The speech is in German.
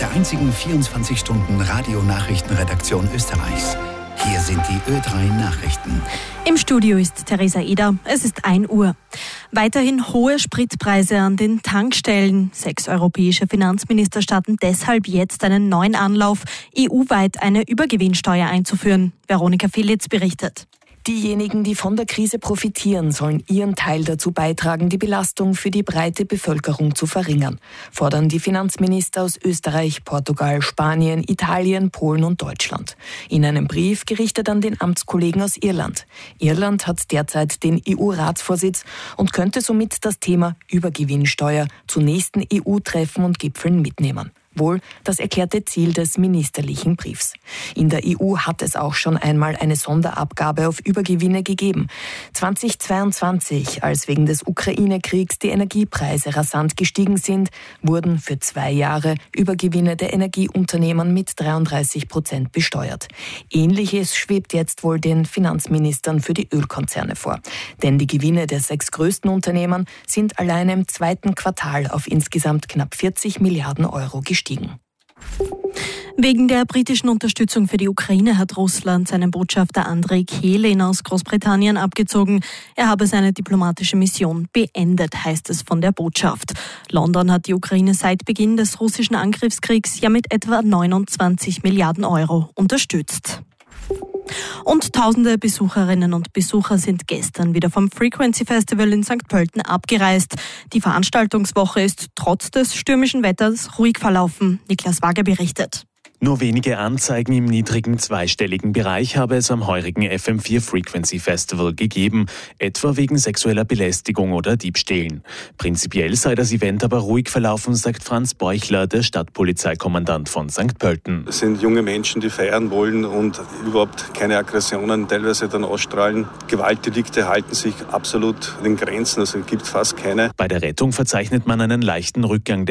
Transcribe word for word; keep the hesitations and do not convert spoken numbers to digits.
der einzigen vierundzwanzig Stunden Radionachrichtenredaktion Österreichs. Hier sind die Ö drei Nachrichten. Im Studio ist Theresa Eder. Es ist ein Uhr. Weiterhin hohe Spritpreise an den Tankstellen. Sechs europäische Finanzminister starten deshalb jetzt einen neuen Anlauf, E U-weit eine Übergewinnsteuer einzuführen. Veronika Filitz berichtet. Diejenigen, die von der Krise profitieren, sollen ihren Teil dazu beitragen, die Belastung für die breite Bevölkerung zu verringern, fordern die Finanzminister aus Österreich, Portugal, Spanien, Italien, Polen und Deutschland. In einem Brief gerichtet an den Amtskollegen aus Irland. Irland hat derzeit den E U-Ratsvorsitz und könnte somit das Thema Übergewinnsteuer zu nächsten E U-Treffen und Gipfeln mitnehmen. Wohl das erklärte Ziel des ministerlichen Briefs. In der E U hat es auch schon einmal eine Sonderabgabe auf Übergewinne gegeben. zweitausendzweiundzwanzig, als wegen des Ukraine-Kriegs die Energiepreise rasant gestiegen sind, wurden für zwei Jahre Übergewinne der Energieunternehmen mit dreiunddreißig Prozent besteuert. Ähnliches schwebt jetzt wohl den Finanzministern für die Ölkonzerne vor. Denn die Gewinne der sechs größten Unternehmen sind allein im zweiten Quartal auf insgesamt knapp vierzig Milliarden Euro gestiegen. Wegen der britischen Unterstützung für die Ukraine hat Russland seinen Botschafter Andrei Kelin aus Großbritannien abgezogen. Er habe seine diplomatische Mission beendet, heißt es von der Botschaft. London hat die Ukraine seit Beginn des russischen Angriffskriegs ja mit etwa neunundzwanzig Milliarden Euro unterstützt. Und tausende Besucherinnen und Besucher sind gestern wieder vom Frequency Festival in Sankt Pölten abgereist. Die Veranstaltungswoche ist trotz des stürmischen Wetters ruhig verlaufen. Niklas Wager berichtet. Nur wenige Anzeigen im niedrigen zweistelligen Bereich habe es am heurigen F M vier Frequency Festival gegeben, etwa wegen sexueller Belästigung oder Diebstählen. Prinzipiell sei das Event aber ruhig verlaufen, sagt Franz Beuchler, der Stadtpolizeikommandant von Sankt Pölten. Es sind junge Menschen, die feiern wollen und überhaupt keine Aggressionen teilweise dann ausstrahlen. Gewaltdelikte halten sich absolut an den Grenzen, also gibt fast keine. Bei der Rettung verzeichnet man einen leichten Rückgang